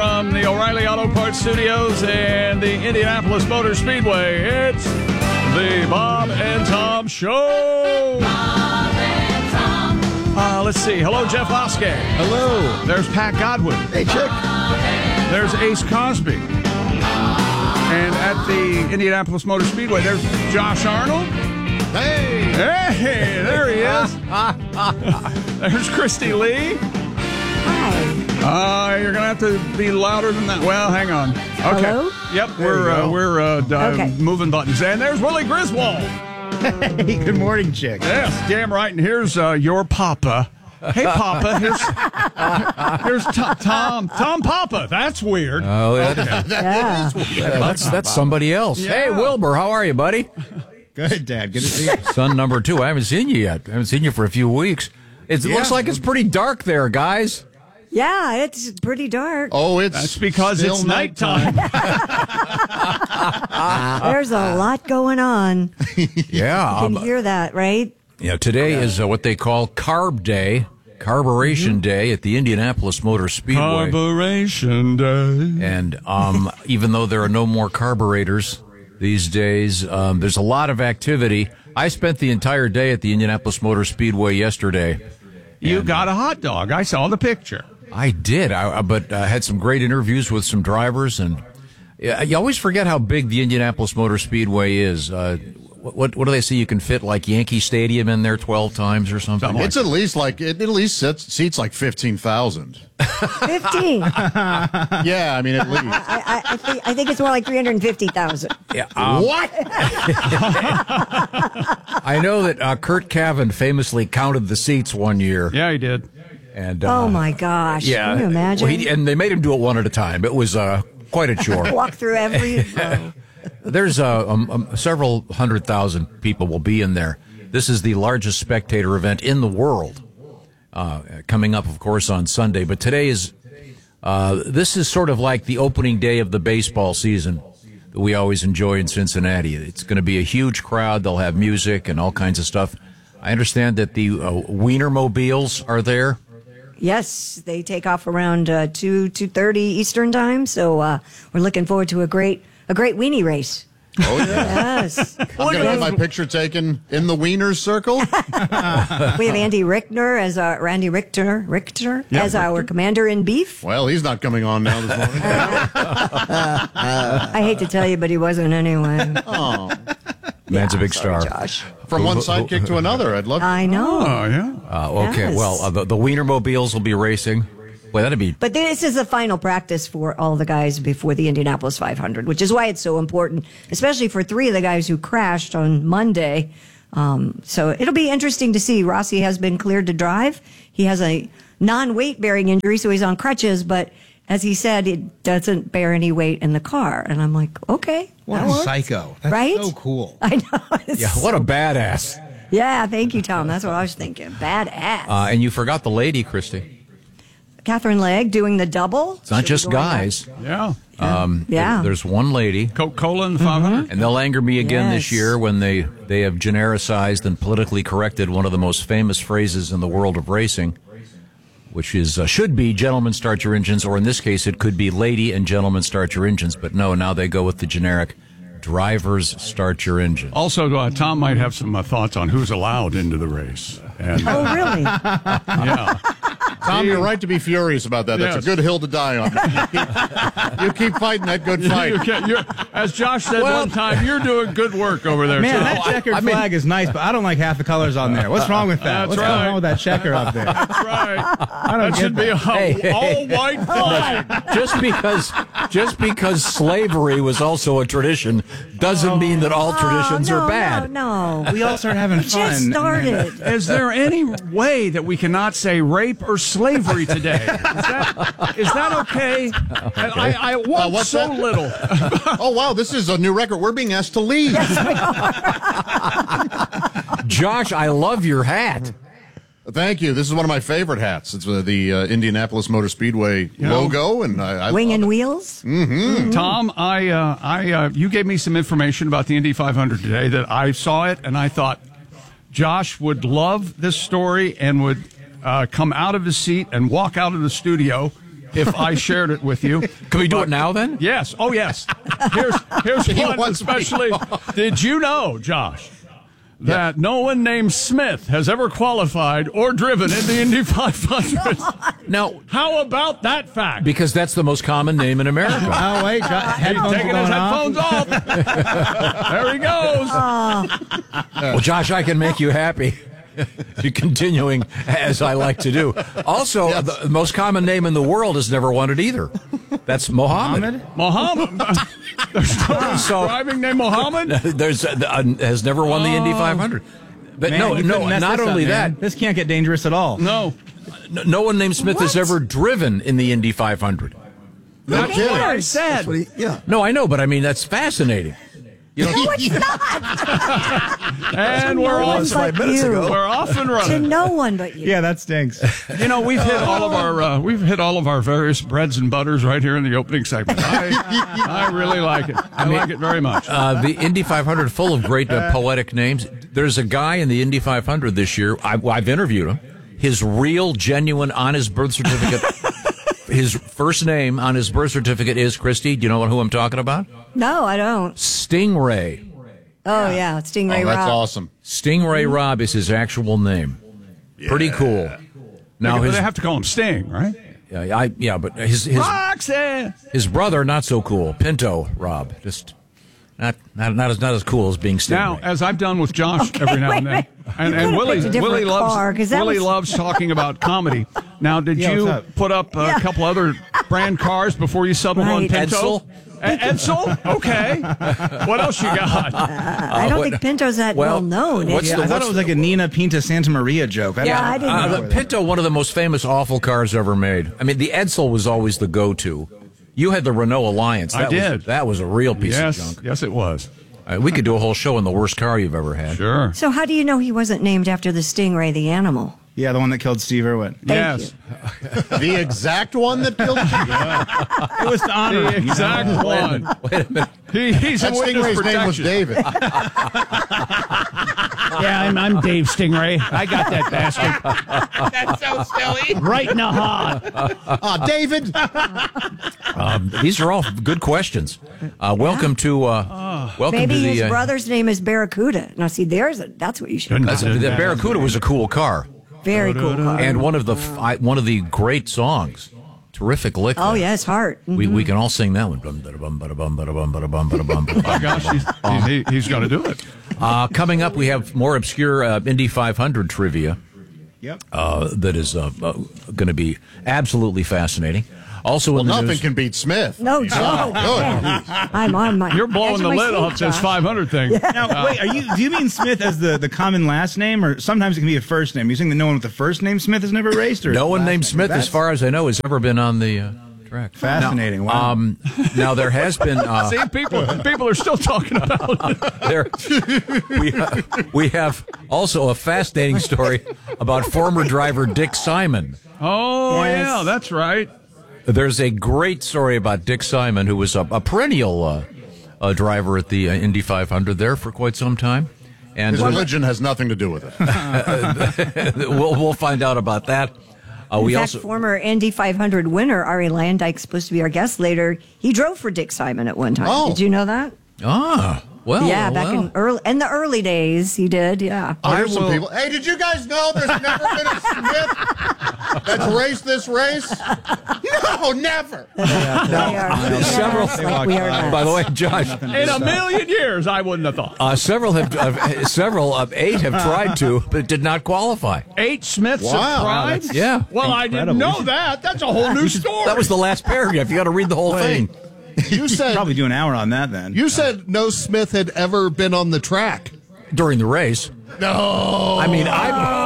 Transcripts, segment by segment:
from the O'Reilly Auto Parts Studios and the Indianapolis Motor Speedway. It's the Bob and Tom Show. Bob and Tom. Let's see. Hello, Jeff Oskey. Hello. There's Pat Godwin. Hey, Chick. There's Ace Cosby. And at the Indianapolis Motor Speedway, there's Josh Arnold. Hey. Hey, there he is. There's Christy Lee. Hi. You're going to have to be louder than that. Well, hang on. Okay. Hello? Yep, There you go. Okay. moving buttons. And there's Willie Griswold. Hey, good morning, Chick. Yes, damn right. And here's your Papa. Hey, Papa. Here's Tom Papa. That's weird. Oh, Yeah. that's somebody else. Yeah. Hey, Wilbur, how are you, buddy? Good, Dad. Good to see you. Son number 2. I haven't seen you yet. I haven't seen you for a few weeks. It looks like it's pretty dark there, guys. Yeah, it's pretty dark. Oh, That's because it's nighttime. There's a lot going on. Yeah. You can hear that, right? Today is what they call Carb Day, Carburation Day at the Indianapolis Motor Speedway. Carburation Day. And even though there are no more carburetors these days, there's a lot of activity. I spent the entire day at the Indianapolis Motor Speedway yesterday. You got a hot dog. I saw the picture. I did, but I had some great interviews with some drivers, and you always forget how big the Indianapolis Motor Speedway is. What do they say? You can fit like Yankee Stadium in there 12 times or something. It's at least seats like 15,000. 15. Yeah, I mean at least. I think it's more like 350,000. Yeah, What? I know that Kurt Cavan famously counted the seats one year. Yeah, he did. And Oh, my gosh. yeah, Can you imagine? well, and they made him do it one at a time. It was quite a chore. Walk through every row. There's several 100,000 people will be in there. This is the largest spectator event in the world, coming up, of course, on Sunday. But today is this is sort of like the opening day of the baseball season that we always enjoy in Cincinnati. It's going to be a huge crowd. They'll have music and all kinds of stuff. I understand that the Wienermobiles are there. Yes, they take off around 2:30 Eastern time, so we're looking forward to a great weenie race. Oh yeah. Yes. I'm gonna get my picture taken in the Wieners circle. We have Andy Richter as our our commander in beef. Well, he's not coming on now this morning. I hate to tell you, but he wasn't anyway. Oh, Man's a big Sorry, star. Josh. from one sidekick to another. I'd love to. I know. Oh, yeah. Okay, Yes. well, the Wienermobiles will be racing. Well, that'd be... But this is the final practice for all the guys before the Indianapolis 500, which is why it's so important, especially for 3 of the guys who crashed on Monday. So it'll be interesting to see. Rossi has been cleared to drive. He has a non-weight bearing injury, so he's on crutches, but as he said, it doesn't bear any weight in the car. And I'm like, okay. What that a works. psycho. That's Right? so cool. I know. It's Yeah, what a badass. Yeah, thank you, Tom. That's what I was thinking. Badass. And you forgot the lady, Christy. Catherine Legg doing the double. It's not just guys. Yeah. Yeah. There's one lady, Coca-Cola in the 500? and they'll anger me again this Yes. year when they have genericized and politically corrected one of the most famous phrases in the world of racing, which is should be gentlemen start your engines, or in this case it could be lady and gentlemen start your engines. But no, now they go with the generic drivers start your engine. Also, Tom might have some thoughts on who's allowed into the race. And, Oh, really? yeah. Tom, you're right to be furious about that. That's Yes. a good hill to die on. You keep fighting that good fight. As Josh said one time, you're doing good work over there, Man, too. that checkered flag is nice, but I don't like half the colors on there. What's wrong with that? That's What's right. going on with that checker up there? That's right. That get should be a Hey. all-white flag. Just because slavery was also a tradition doesn't mean that all traditions no, are bad. No. We all start having We fun. just started. Is there any way that we cannot say rape or slavery today? Is that okay? I want what's so that? little. Oh, wow, this is a new record. We're being asked to leave. Josh, I love your hat. Thank you. This is one of my favorite hats. It's the Indianapolis Motor Speedway logo, and I Wing love and it. wheels? Tom, you gave me some information about the Indy 500 today that I saw it, and I thought Josh would love this story and would come out of his seat and walk out of the studio if I shared it with you. Can we do it now then? Yes. Oh, yes. Here's one wants me especially. Did you know, Josh, that no one named Smith has ever qualified or driven in the Indy 500? Now, How about that fact? because that's the most common name in America. Oh, wait. Headphones Taking going his off. headphones off. There he goes. Well, Josh, I can make you happy. Continuing as I like to do. Also, the most common name in the world has never won it either. That's Mohammed. Muhammad. There's no So- driving named Muhammad? Has never won the Indy 500. But Man, you couldn't mess not this up, only man. that, This can't get dangerous at all. No. no one named Smith has ever driven in the Indy 500. No kidding. What I said. No, I know, but I mean, that's fascinating. No, it's not. And we're No one off. but you. We're off and To running. no one but you. Yeah, that stinks. You know, we've hit all of our various breads and butters right here in the opening segment. I really like it. I like it very much. The Indy 500 full of great poetic names. There's a guy in the Indy 500 this year. I've interviewed him. His real, genuine, on his birth certificate, his first name on his birth certificate is Christy. Do you know who I'm talking about? No, I don't. Stingray. Oh, yeah. Stingray Oh, that's Rock. awesome. Stingray Robb is his actual name. Pretty cool. Now They have to call him Sting, right? but his Roxanne. his brother not so cool. Pinto Robb, just not as cool as being Stingray. Now, as I've done with Josh every now and then, and Willie picked a different car, 'cause that Willie was- loves talking about comedy. Now, did Yeah, you what's up? put up a couple other brand cars before you settled on Right. Pinto? Edsel? Edsel? Okay. What else you got? I don't think Pinto's that well known. what's Yeah, I thought it was like a Nina Pinta Santa Maria joke. Yeah, I didn't know the Pinto, one of the most famous awful cars ever made. I mean, the Edsel was always the go-to. You had the Renault Alliance. I did. That was a real piece of Yes, junk. yes, it was. We could do a whole show on the worst car you've ever had. Sure. So how do you know he wasn't named after the Stingray, the animal? Yeah, the one that killed Steve Irwin. Yes. The exact one that killed you. It was to honor The him, you know? exact one. Wait a minute. He's That in witness Stingray's name was protection. David. Yeah, I'm Dave Stingray. I got that bastard. That's so silly. Right in the heart. David. These are all good questions. Welcome to Maybe to his the brother's name is Barracuda. Now, see, that's what you should. the Barracuda was a cool car Very cool car. and one of the great songs. Terrific lick. Oh there. yes, Heart. We can all sing that one. Oh, gosh, he's going to do it. Coming up, we have more obscure Indy 500 trivia. Yep. That is going to be absolutely fascinating. Also, Well, in the nothing news, can beat Smith. No joke. I'm on my. You're blowing the lid off this 500 thing. Now, wait, do you mean Smith as the common last name, or sometimes it can be a first name? You saying that no one with the first name Smith has never raced? Or no one last named name? Smith, as That's far as I know, has ever been on the track. fascinating. Wow. Now there has been See, people are still talking about it. we have also a fascinating story about former driver Dick Simon. Oh, Yes. yeah, that's right. There's a great story about Dick Simon, who was a perennial driver at the Indy 500 there for quite some time. And His religion has nothing to do with it. we'll find out about that. In fact, former Indy 500 winner Ari Landike's supposed to be our guest later. He drove for Dick Simon at one time. Oh. Did you know that? Yeah, back in the early days, he did. Yeah. I hear some people. Hey, did you guys know there's never been a Smith that's raced this race? No, never. They are several- like we are nuts. By the way, Josh, In a million years, I wouldn't have thought. several of 8 have tried to, but did not qualify. 8 Smiths Wow. have tried? That's Yeah. Well, I didn't incredible. know that. That's a whole new story. That was the last paragraph. You got to read the whole thing. You said Probably do an hour on that then. you said no Smith had ever been on the track. During the race. No, I mean,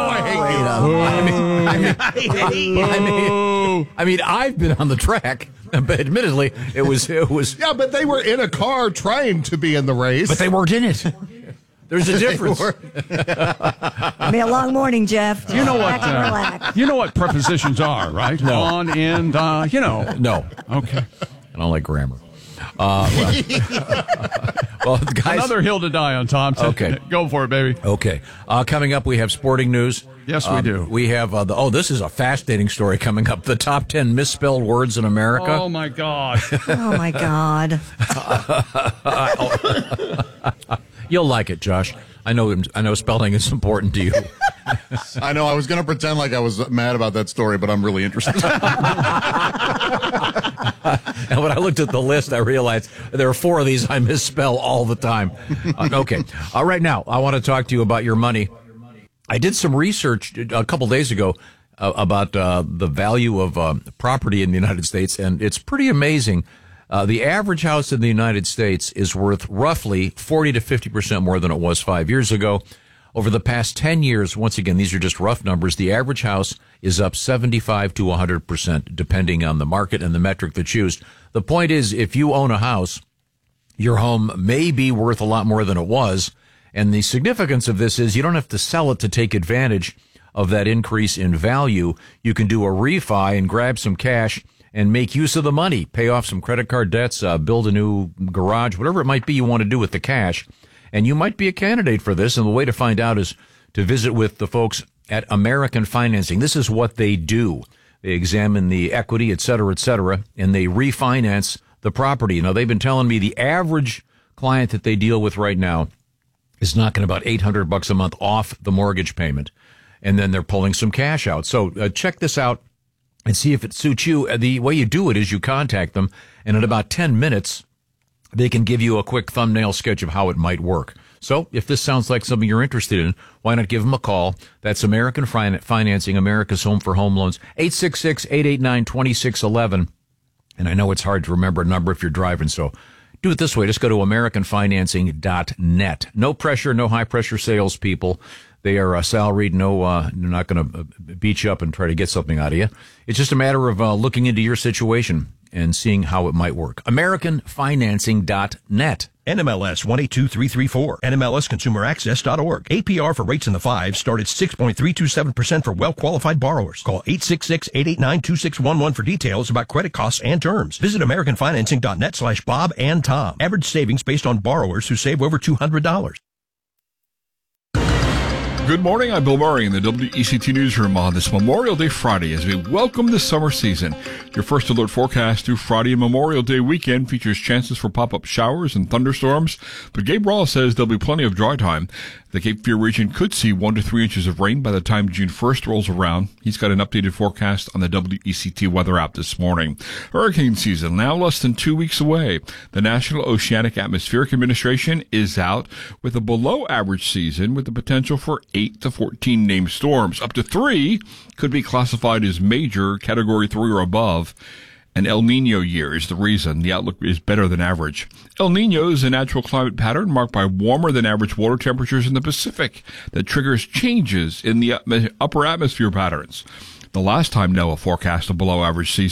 I mean, I've been on the track, but admittedly, it was. yeah, but they were in a car trying to be in the race. But they weren't in it. There's a difference. It'll be a long morning, Jeff. You know what? Relax and relax. You know what prepositions are, right? No. On, and, you know. No, Okay. I don't like grammar. Well, guys. Another hill to die on, Tom. Okay. Go for it, baby. Okay. Coming up, we have sporting news. Yes, we do. We have this is a fascinating story coming up. The top 10 misspelled words in America. Oh, my God. Oh, my God. You'll like it, Josh. I know spelling is important to you. I know. I was going to pretend like I was mad about that story, but I'm really interested. And when I looked at the list, I realized there are 4 of these I misspell all the time. Okay. Right now, I want to talk to you about your money. I did some research a couple days ago about the value of property in the United States, and it's pretty amazing. The average house in the United States is worth roughly 40 to 50% more than it was 5 years ago. Over the past 10 years, once again, these are just rough numbers, the average house is up 75 to 100%, depending on the market and the metric that's used. The point is, if you own a house, your home may be worth a lot more than it was. And the significance of this is you don't have to sell it to take advantage of that increase in value. You can do a refi and grab some cash and make use of the money, pay off some credit card debts, build a new garage, whatever it might be you want to do with the cash. And you might be a candidate for this. And the way to find out is to visit with the folks at American Financing. This is what they do. They examine the equity, et cetera, and they refinance the property. Now, they've been telling me the average client that they deal with right now is knocking about $800 a month off the mortgage payment. And then they're pulling some cash out. So check this out and see if it suits you. The way you do it is you contact them, and in about 10 minutes, they can give you a quick thumbnail sketch of how it might work. So if this sounds like something you're interested in, why not give them a call? That's American Financing, America's Home for Home Loans, 866-889-2611. And I know it's hard to remember a number if you're driving, so do it this way. Just go to AmericanFinancing.net. No pressure, no high-pressure salespeople. They are salaried. No, they're not going to beat you up and try to get something out of you. It's just a matter of looking into your situation and seeing how it might work. AmericanFinancing.net. NMLS 182334. NMLSConsumerAccess.org. APR for rates in the 5s start at 6.327% for well-qualified borrowers. Call 866-889-2611 for details about credit costs and terms. Visit AmericanFinancing.net/Bob and Tom. Average savings based on borrowers who save over $200. Good morning, I'm Bill Murray in the WECT Newsroom on this Memorial Day Friday as we welcome the summer season. Your first alert forecast through Friday and Memorial Day weekend features chances for pop-up showers and thunderstorms, but Gabe Ross says there'll be plenty of dry time. The Cape Fear region could see 1 to 3 inches of rain by the time June 1st rolls around. He's got an updated forecast on the WECT weather app this morning. Hurricane season now less than 2 weeks away. The National Oceanic Atmospheric Administration is out with a below-average season with the potential for 8 to 14 named storms. Up to 3 could be classified as major, Category 3 or above. An El Nino year is the reason. The outlook is better than average. El Nino is a natural climate pattern marked by warmer than average water temperatures in the Pacific that triggers changes in the upper atmosphere patterns. The last time NOAA forecast a below average season